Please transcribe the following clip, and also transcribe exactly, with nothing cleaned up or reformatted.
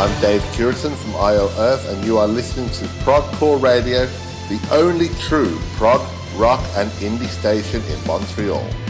I'm Dave Curitan from I O Earth, and you are listening to Progcore Radio, the only true prog, rock and indie station in Montreal.